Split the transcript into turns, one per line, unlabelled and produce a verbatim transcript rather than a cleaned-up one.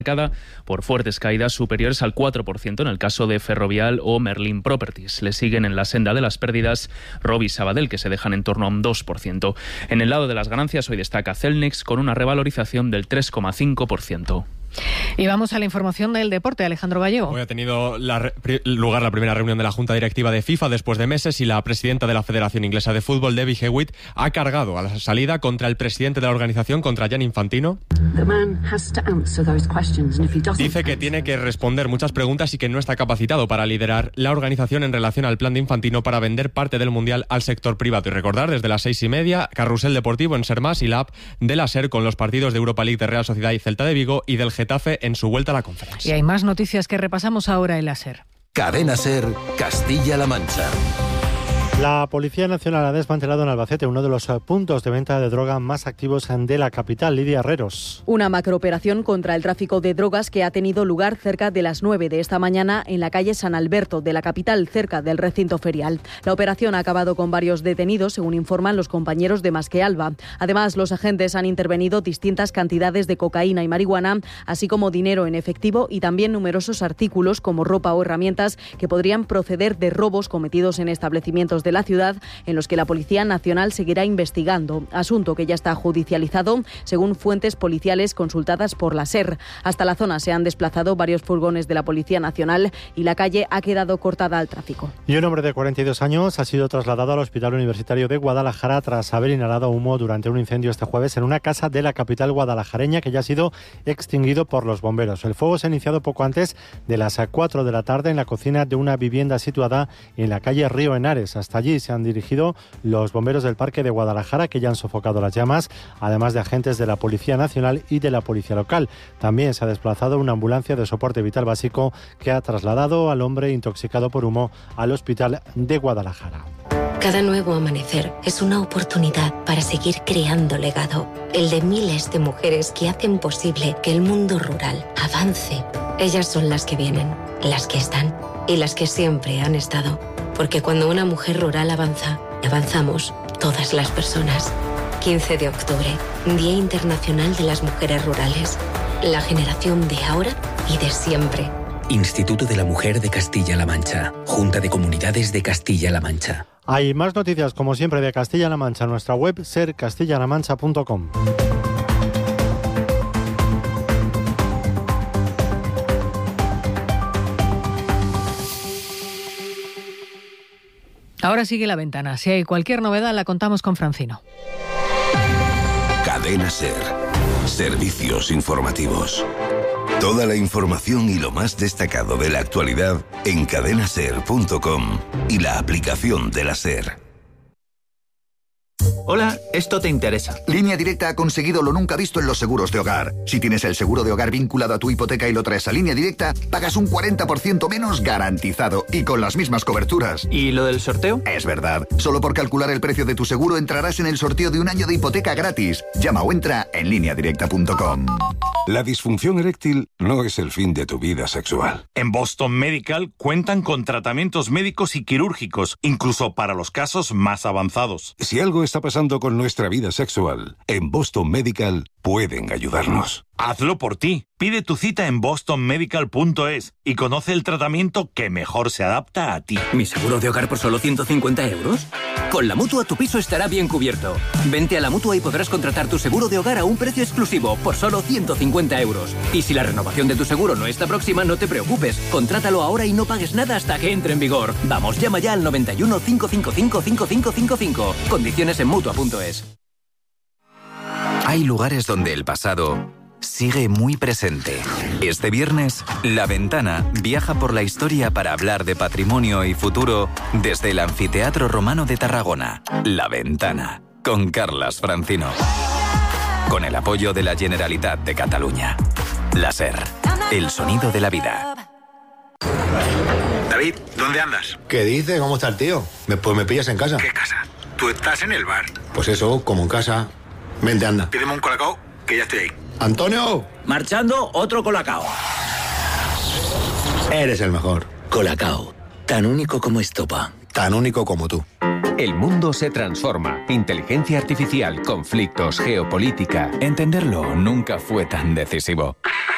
por fuertes caídas superiores al cuatro por ciento en el caso de Ferrovial o Merlin Properties. Le siguen en la senda de las pérdidas Robi y Sabadell, que se dejan en torno a un dos por ciento. En el lado de las ganancias hoy destaca Celnex con una revalorización del tres coma cinco por ciento.
Y vamos a la información del deporte. Alejandro Gallego.
Hoy ha tenido la re- lugar la primera reunión de la Junta Directiva de FIFA después de meses y la presidenta de la Federación Inglesa de Fútbol, Debbie Hewitt, ha cargado a la salida contra el presidente de la organización, contra Gianni Infantino. Dice que tiene que responder muchas preguntas y que no está capacitado para liderar la organización en relación al plan de Infantino para vender parte del Mundial al sector privado. Y recordar, desde las seis y media, Carrusel Deportivo en Ser Más y la app de la Ser con los partidos de Europa League de Real Sociedad y Celta de Vigo y del Getafe en su vuelta a la Conference.
Y hay más noticias que repasamos ahora en la Ser.
Cadena Ser, Castilla-La Mancha.
La Policía Nacional ha desmantelado en Albacete uno de los puntos de venta de droga más activos de la capital. Lidia Herreros.
Una macrooperación contra el tráfico de drogas que ha tenido lugar cerca de las nueve de esta mañana en la calle San Alberto de la capital, cerca del recinto ferial. La operación ha acabado con varios detenidos, según informan los compañeros de Más que Alba. Además, los agentes han intervenido distintas cantidades de cocaína y marihuana, así como dinero en efectivo y también numerosos artículos como ropa o herramientas que podrían proceder de robos cometidos en establecimientos de la ciudad, en los que la Policía Nacional seguirá investigando, asunto que ya está judicializado, según fuentes policiales consultadas por la Ser. Hasta la zona se han desplazado varios furgones de la Policía Nacional y la calle ha quedado cortada al tráfico.
Y un hombre de cuarenta y dos años ha sido trasladado al Hospital Universitario de Guadalajara tras haber inhalado humo durante un incendio este jueves en una casa de la capital guadalajareña que ya ha sido extinguido por los bomberos. El fuego se ha iniciado poco antes de las cuatro de la tarde en la cocina de una vivienda situada en la calle Río Henares. Hasta allí se han dirigido los bomberos del Parque de Guadalajara, que ya han sofocado las llamas, además de agentes de la Policía Nacional y de la Policía Local. También se ha desplazado una ambulancia de soporte vital básico que ha trasladado al hombre intoxicado por humo al Hospital de Guadalajara.
Cada nuevo amanecer es una oportunidad para seguir creando legado, el de miles de mujeres que hacen posible que el mundo rural avance. Ellas son las que vienen, las que están y las que siempre han estado. Porque cuando una mujer rural avanza, avanzamos todas las personas. quince de octubre, Día Internacional de las Mujeres Rurales. La generación de ahora y de siempre.
Instituto de la Mujer de Castilla-La Mancha. Junta de Comunidades de Castilla-La Mancha.
Hay más noticias, como siempre, de Castilla-La Mancha en nuestra web ser castilla la mancha punto com.
Ahora sigue La Ventana. Si hay cualquier novedad, la contamos con Francino.
Cadena Ser. Servicios informativos. Toda la información y lo más destacado de la actualidad en cadena ser punto com y la aplicación de la Ser.
Hola, esto te interesa.
Línea Directa ha conseguido lo nunca visto en los seguros de hogar. Si tienes el seguro de hogar vinculado a tu hipoteca y lo traes a Línea Directa, pagas un cuarenta por ciento menos garantizado y con las mismas coberturas.
¿Y lo del sorteo?
Es verdad. Solo por calcular el precio de tu seguro entrarás en el sorteo de un año de hipoteca gratis. Llama o entra en línea directa punto com.
La disfunción eréctil no es el fin de tu vida sexual.
En Boston Medical cuentan con tratamientos médicos y quirúrgicos, incluso para los casos más avanzados.
Si algo está pasando con nuestra vida sexual, en Boston Medical pueden ayudarnos.
Hazlo por ti. Pide tu cita en boston medical punto es y conoce el tratamiento que mejor se adapta a ti.
¿Mi seguro de hogar por solo ciento cincuenta euros? Con la Mutua tu piso estará bien cubierto. Vente a la Mutua y podrás contratar tu seguro de hogar a un precio exclusivo por solo ciento cincuenta euros. Y si la renovación de tu seguro no está próxima, no te preocupes. Contrátalo ahora y no pagues nada hasta que entre en vigor. Vamos, llama ya al noventa y uno, cinco cinco cinco, cinco cinco cinco cinco. Condiciones en mutua punto es.
Hay lugares donde el pasado sigue muy presente. Este viernes, La Ventana viaja por la historia para hablar de patrimonio y futuro desde el Anfiteatro Romano de Tarragona. La Ventana, con Carlas Francino. Con el apoyo de la Generalitat de Cataluña. La Ser, el sonido de la vida.
David, ¿dónde andas?
¿Qué dices? ¿Cómo está el tío? Me, pues me pillas en casa.
¿Qué casa? Tú estás en el bar.
Pues eso, como en casa. Vente, anda.
Pídeme un colacao, que ya estoy ahí.
¡Antonio!
Marchando, otro colacao.
Eres el mejor.
Colacao, tan único como estopa.
Tan único como tú.
El mundo se transforma. Inteligencia artificial, conflictos, geopolítica.
Entenderlo nunca fue tan decisivo.